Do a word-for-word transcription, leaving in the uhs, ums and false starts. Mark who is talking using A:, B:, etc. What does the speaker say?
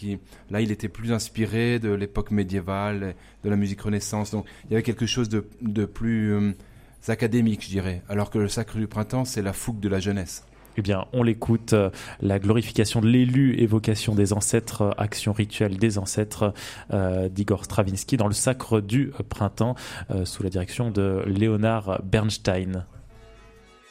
A: qui, là, il était plus inspiré de l'époque médiévale, de la musique Renaissance. Donc, il y avait quelque chose de, de plus euh, académique, je dirais. Alors que le Sacre du printemps, c'est la fougue de la jeunesse.
B: Eh bien, on l'écoute, euh, la glorification de l'élu, évocation des ancêtres, euh, action rituelle des ancêtres euh, d'Igor Stravinsky dans le Sacre du printemps, euh, sous la direction de Leonard Bernstein.